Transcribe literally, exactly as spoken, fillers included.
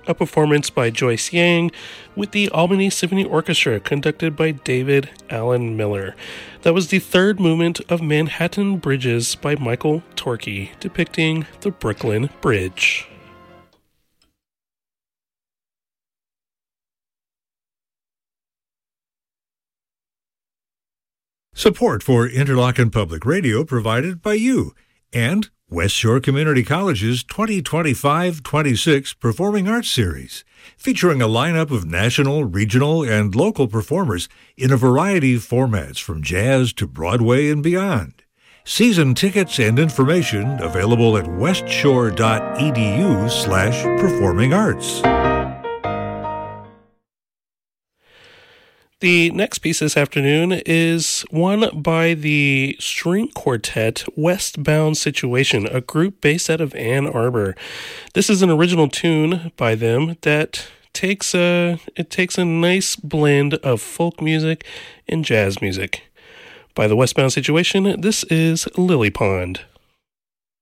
a performance by Joyce Yang with the Albany Symphony Orchestra conducted by David Allen Miller. That was the third movement of Manhattan Bridges by Michael Torkey, depicting the Brooklyn Bridge. Support for Interlochen Public Radio provided by you and West Shore Community College's twenty twenty-five twenty-six Performing Arts Series, featuring a lineup of national, regional, and local performers in a variety of formats from jazz to Broadway and beyond. Season tickets and information available at westshore.edu slash performing arts. The next piece this afternoon is one by the string quartet Westbound Situation, a group based out of Ann Arbor. This is an original tune by them that takes a it takes a nice blend of folk music and jazz music. By the Westbound Situation, this is Lily Pond.